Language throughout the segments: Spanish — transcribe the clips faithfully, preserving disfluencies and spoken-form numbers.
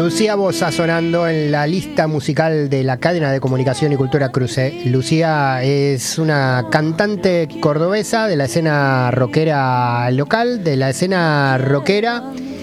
Lucía Bosa sonando en la lista musical de la cadena de comunicación y cultura Cruce. Lucía es una cantante cordobesa de la escena rockera local, de la escena rockera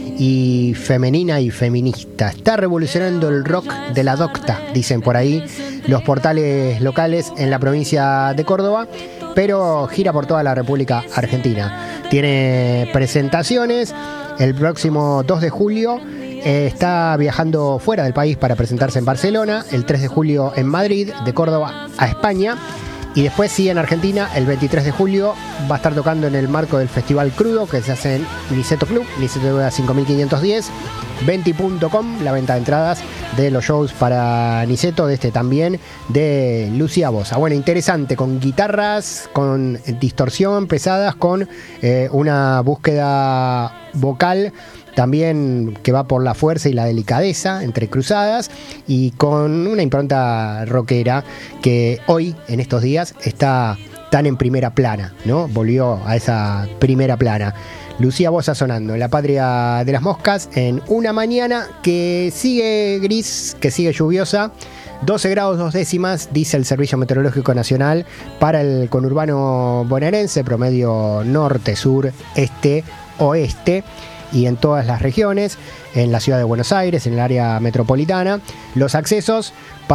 y femenina y feminista. Está revolucionando el rock de la docta, dicen por ahí los portales locales en la provincia de Córdoba, pero gira por toda la República Argentina. Tiene presentaciones el próximo dos de julio. Eh, está viajando fuera del país para presentarse en Barcelona, el tres de julio en Madrid, de Córdoba a España, y después sí en Argentina, el veintitrés de julio va a estar tocando en el marco del Festival Crudo que se hace en Niceto Club, Niceto cinco mil quinientos diez, venti punto com, la venta de entradas de los shows para Niceto, de este también, de Lucía Bosa. Bueno, interesante, con guitarras, con distorsión pesadas, con eh, una búsqueda vocal también que va por la fuerza y la delicadeza entre cruzadas, y con una impronta rockera que hoy, en estos días, está tan en primera plana, ¿no? Volvió a esa primera plana. Lucía Bosa sonando en la patria de las moscas en una mañana que sigue gris, que sigue lluviosa. doce grados dos décimas, dice el Servicio Meteorológico Nacional, para el conurbano bonaerense, promedio norte, sur, este, oeste, y en todas las regiones, en la ciudad de Buenos Aires, en el área metropolitana. Los accesos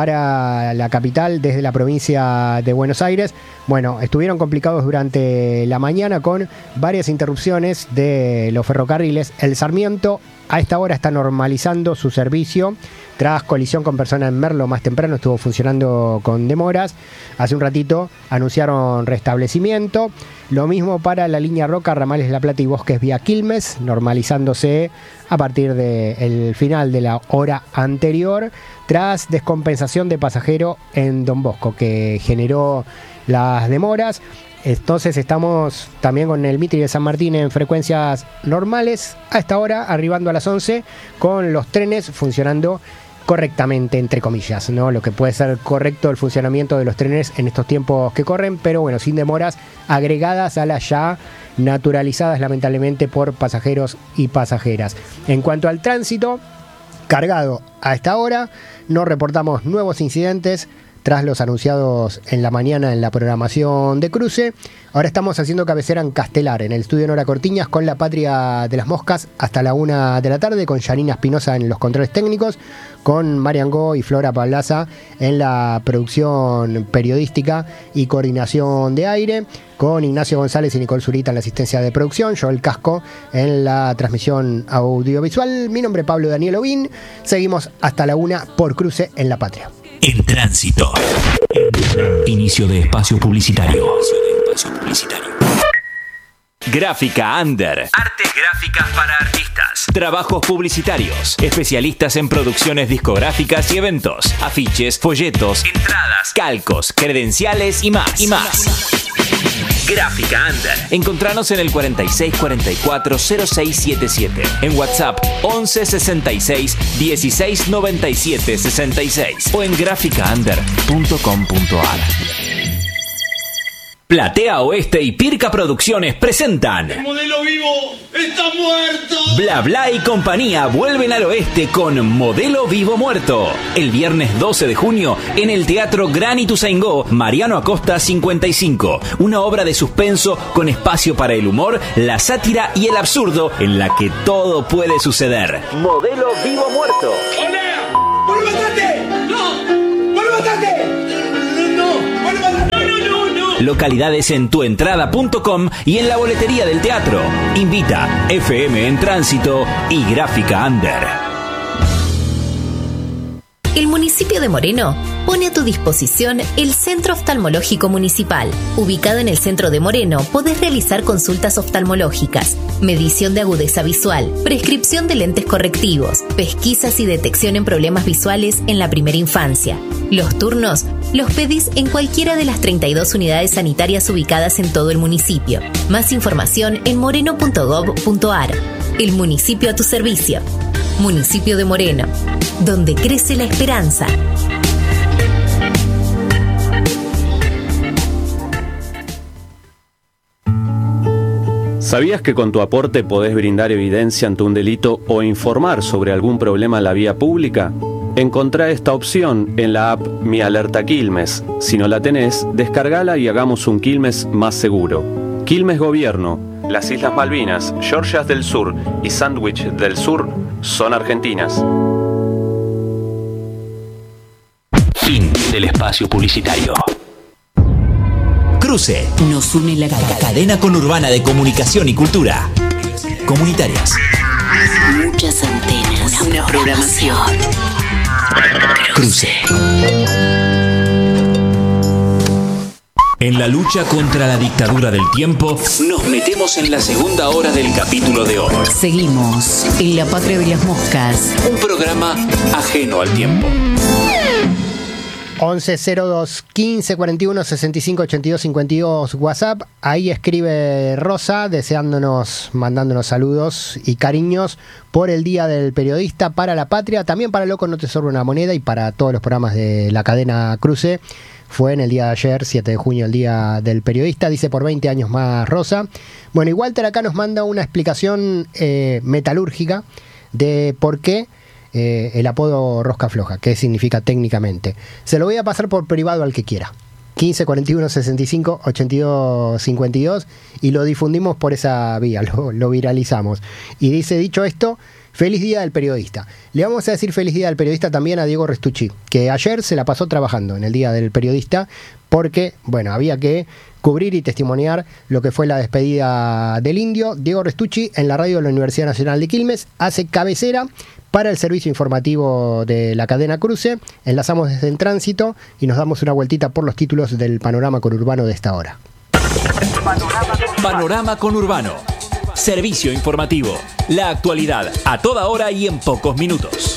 para la capital desde la provincia de Buenos Aires, bueno, estuvieron complicados durante la mañana con varias interrupciones de los ferrocarriles. El Sarmiento a esta hora está normalizando su servicio tras colisión con persona en Merlo más temprano, estuvo funcionando con demoras. Hace un ratito anunciaron restablecimiento. Lo mismo para la línea Roca, Ramales La Plata y Bosques vía Quilmes, normalizándose a partir del final de la hora anterior, tras descompensación de pasajero en Don Bosco, que generó las demoras. Entonces estamos también con el Mitri de San Martín en frecuencias normales a esta hora, arribando a las once, con los trenes funcionando correctamente, entre comillas, ¿no? Lo que puede ser correcto el funcionamiento de los trenes en estos tiempos que corren, pero bueno, sin demoras agregadas a las ya naturalizadas lamentablemente por pasajeros y pasajeras. En cuanto al tránsito, cargado a esta hora, no reportamos nuevos incidentes tras los anunciados en la mañana en la programación de Cruce. Ahora estamos haciendo cabecera en Castelar, en el estudio Nora Cortiñas, con la patria de las moscas hasta la una de la tarde, con Yanina Espinosa en los controles técnicos, con Marian Go y Flora Pablaza en la producción periodística y coordinación de aire, con Ignacio González y Nicole Zurita en la asistencia de producción, Joel Casco en la transmisión audiovisual. Mi nombre es Pablo Daniel Ovín. Seguimos hasta la una por Cruce en la patria. En tránsito. Inicio de espacio publicitario. Gráfica Under. Artes gráficas para artistas. Trabajos publicitarios. Especialistas en producciones discográficas y eventos. Afiches, folletos, entradas, calcos, credenciales y más. Y más. Gráfica Under. Encontranos en el cuarenta y seis cuarenta y cuatro cero seis setenta y siete. En WhatsApp once sesenta y seis dieciséis noventa y siete sesenta y seis o en gráfica under punto com punto a r. Platea Oeste y Pirca Producciones presentan ¡El modelo vivo está muerto! Bla Bla y compañía vuelven al oeste con Modelo Vivo Muerto. El viernes doce de junio en el Teatro Gran Ituzaingó, Mariano Acosta cincuenta y cinco. Una obra de suspenso con espacio para el humor, la sátira y el absurdo, en la que todo puede suceder. Modelo Vivo Muerto. ¡Hola! ¡Vos lo mataste! ¡No! ¡Vos lo mataste! ¡No! ¡Vos lo mataste! ¡No, no, no! Localidades en tuentrada punto com y en la boletería del teatro. Invita F M en Tránsito y Gráfica Under. El municipio de Moreno pone a tu disposición el Centro Oftalmológico Municipal. Ubicado en el centro de Moreno, podés realizar consultas oftalmológicas, medición de agudeza visual, prescripción de lentes correctivos, pesquisas y detección en problemas visuales en la primera infancia. Los turnos los pedís en cualquiera de las treinta y dos unidades sanitarias ubicadas en todo el municipio. Más información en moreno punto gob punto a r. El municipio a tu servicio. Municipio de Moreno, donde crece la esperanza. ¿Sabías que con tu aporte podés brindar evidencia ante un delito o informar sobre algún problema en la vía pública? Encontrá esta opción en la app Mi Alerta Quilmes. Si no la tenés, descargala y hagamos un Quilmes más seguro. Quilmes Gobierno, las Islas Malvinas, Georgias del Sur y Sandwich del Sur son argentinas. Fin del espacio publicitario. Cruce. Nos une la La cadena conurbana de comunicación y cultura. Comunitarias. muchas antenas, una programación. Cruce. En la lucha contra la dictadura del tiempo, nos metemos en la segunda hora del capítulo de hoy. Seguimos en La Patria de las Moscas. Un programa ajeno al tiempo. once cero dos quince cuarenta y uno sesenta y cinco ochenta y dos cincuenta y dos WhatsApp. Ahí escribe Rosa deseándonos, mandándonos saludos y cariños por el Día del Periodista para la Patria, también para Loco No Te Sorbe Una Moneda y para todos los programas de la cadena Cruce. Fue en el día de ayer, siete de junio, el Día del Periodista, dice por veinte años más Rosa. Bueno, y Walter acá nos manda una explicación eh, metalúrgica de por qué Eh, el apodo Rosca Floja, qué significa técnicamente. Se lo voy a pasar por privado al que quiera. quince cuarenta y uno sesenta y cinco ochenta y dos cincuenta y dos y lo difundimos por esa vía, lo, lo viralizamos. Y dice, dicho esto, feliz Día del Periodista. Le vamos a decir feliz Día del Periodista también a Diego Restucci, que ayer se la pasó trabajando en el Día del Periodista porque, bueno, había que cubrir y testimoniar lo que fue la despedida del Indio. Diego Restucci en la radio de la Universidad Nacional de Quilmes hace cabecera para el servicio informativo de la cadena Cruce. Enlazamos desde En Tránsito y nos damos una vueltita por los títulos del panorama conurbano de esta hora. Panorama conurbano. Servicio informativo. La actualidad a toda hora y en pocos minutos.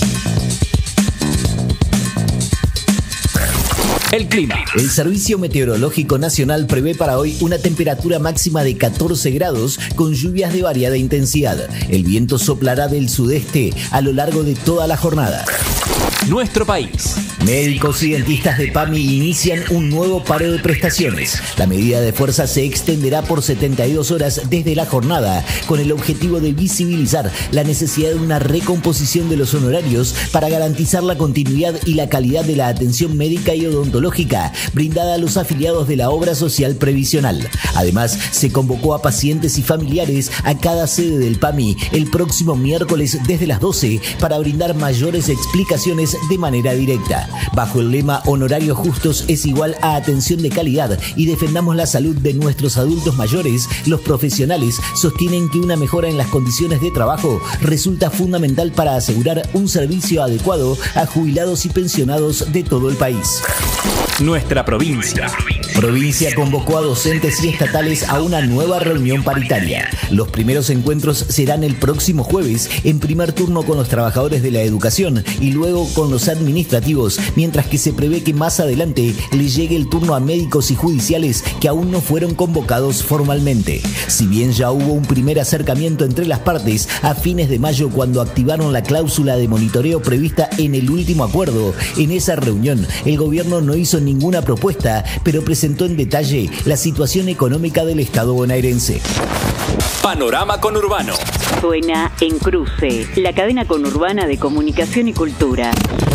El clima. El Servicio Meteorológico Nacional prevé para hoy una temperatura máxima de catorce grados con lluvias de variada intensidad. El viento soplará del sudeste a lo largo de toda la jornada. Nuestro país. Médicos y dentistas de PAMI inician un nuevo paro de prestaciones. La medida de fuerza se extenderá por setenta y dos horas desde la jornada, con el objetivo de visibilizar la necesidad de una recomposición de los honorarios para garantizar la continuidad y la calidad de la atención médica y odontológica brindada a los afiliados de la obra social previsional. Además, se convocó a pacientes y familiares a cada sede del PAMI el próximo miércoles desde las doce para brindar mayores explicaciones de manera directa. Bajo el lema honorarios justos es igual a atención de calidad y defendamos la salud de nuestros adultos mayores, los profesionales sostienen que una mejora en las condiciones de trabajo resulta fundamental para asegurar un servicio adecuado a jubilados y pensionados de todo el país. Nuestra provincia. Provincia convocó a docentes y estatales a una nueva reunión paritaria. Los primeros encuentros serán el próximo jueves, en primer turno con los trabajadores de la educación y luego con los administrativos, mientras que se prevé que más adelante le llegue el turno a médicos y judiciales que aún no fueron convocados formalmente. Si bien ya hubo un primer acercamiento entre las partes a fines de mayo cuando activaron la cláusula de monitoreo prevista en el último acuerdo, en esa reunión el gobierno no hizo ninguna propuesta, pero presentó en detalle la situación económica del Estado bonaerense. Panorama conurbano. Suena en Cruce, la cadena conurbana de comunicación y cultura.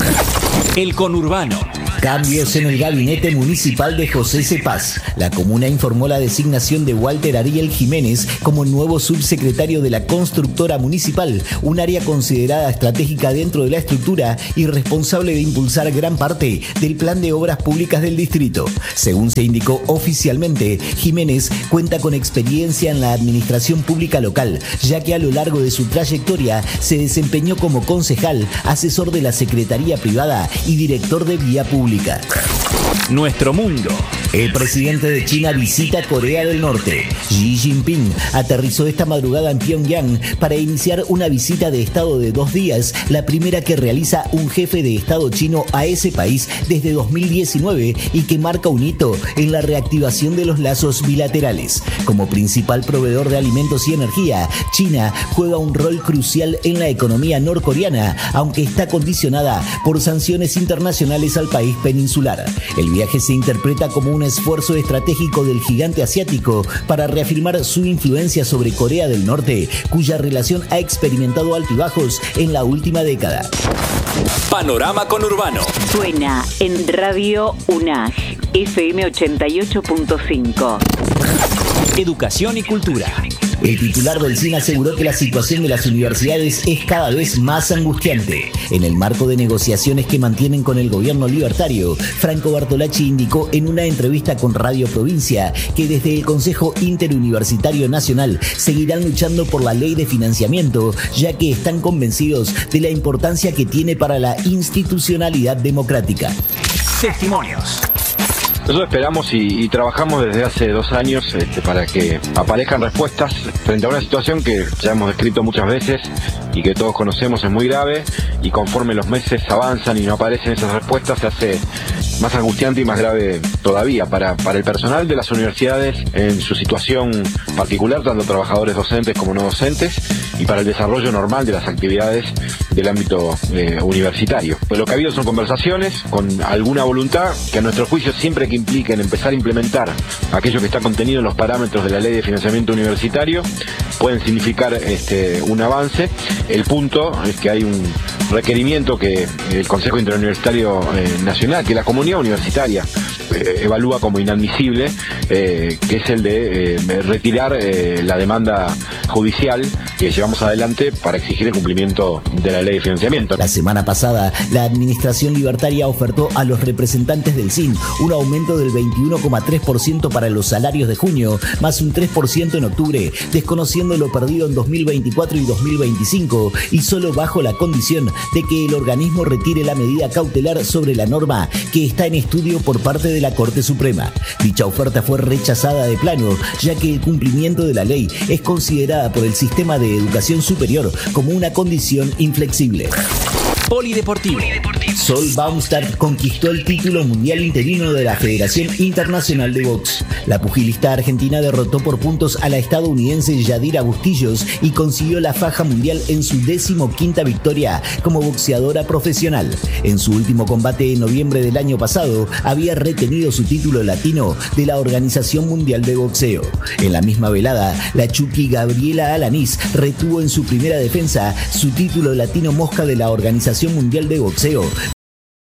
El conurbano. Cambios en el gabinete municipal de José Cepaz. La comuna informó la designación de Walter Ariel Jiménez como nuevo subsecretario de la constructora municipal, un área considerada estratégica dentro de la estructura y responsable de impulsar gran parte del plan de obras públicas del distrito. Según se indicó oficialmente, Jiménez cuenta con experiencia en la administración pública local, ya que a lo largo de su trayectoria se desempeñó como concejal, asesor de la Secretaría Privada y director de Vía Pública. Nuestro mundo. El presidente de China visita Corea del Norte. Xi Jinping aterrizó esta madrugada en Pyongyang para iniciar una visita de estado de dos días, la primera que realiza un jefe de estado chino a ese país desde dos mil diecinueve y que marca un hito en la reactivación de los lazos bilaterales. Como principal proveedor de alimentos y energía, China juega un rol crucial en la economía norcoreana, aunque está condicionada por sanciones internacionales al país peninsular. El viaje se interpreta como un esfuerzo estratégico del gigante asiático para reafirmar su influencia sobre Corea del Norte, cuya relación ha experimentado altibajos en la última década. Panorama Conurbano. Suena en Radio UNAG, F M ochenta y ocho punto cinco. Educación y cultura. El titular del C I N aseguró que la situación de las universidades es cada vez más angustiante. En el marco de negociaciones que mantienen con el gobierno libertario, Franco Bartolacci indicó en una entrevista con Radio Provincia que desde el Consejo Interuniversitario Nacional seguirán luchando por la ley de financiamiento, ya que están convencidos de la importancia que tiene para la institucionalidad democrática. Testimonios. Nosotros esperamos y, y trabajamos desde hace dos años este, para que aparezcan respuestas frente a una situación que ya hemos descrito muchas veces y que todos conocemos es muy grave, y conforme los meses avanzan y no aparecen esas respuestas se hace más angustiante y más grave todavía para, para el personal de las universidades en su situación particular, tanto trabajadores docentes como no docentes, y para el desarrollo normal de las actividades del ámbito eh, universitario. Pues lo que ha habido son conversaciones con alguna voluntad que a nuestro juicio, siempre que impliquen empezar a implementar aquello que está contenido en los parámetros de la ley de financiamiento universitario, pueden significar este, un avance. El punto es que hay un requerimiento que el Consejo Interuniversitario eh, Nacional, que la comunidad universitaria eh, evalúa como inadmisible, eh, que es el de eh, retirar eh, la demanda judicial que llevamos adelante para exigir el cumplimiento de la ley de financiamiento. La semana pasada, la administración libertaria ofertó a los representantes del C I N un aumento del veintiuno coma tres por ciento para los salarios de junio, más un tres por ciento en octubre, desconociendo lo perdido en dos mil veinticuatro y dos mil veinticinco, y solo bajo la condición de que el organismo retire la medida cautelar sobre la norma que está en estudio por parte de la Corte Suprema. Dicha oferta fue rechazada de plano, ya que el cumplimiento de la ley es considerada por el sistema de educación superior como una condición inflexible. Polideportivo. Sol Baumstadt conquistó el título mundial interino de la Federación Internacional de Box. La pugilista argentina derrotó por puntos a la estadounidense Yadira Bustillos y consiguió la faja mundial en su decimoquinta victoria como boxeadora profesional. En su último combate en noviembre del año pasado, había retenido su título latino de la Organización Mundial de Boxeo. En la misma velada, la Chucky Gabriela Alanís retuvo en su primera defensa su título latino mosca de la Organización Mundial de Boxeo,